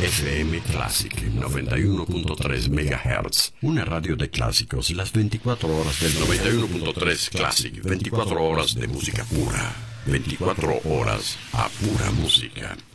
FM Classic 91.3 MHz. Una radio de clásicos las 24 horas del 91.3 Classic. 24 horas de música pura. 24 horas a pura música.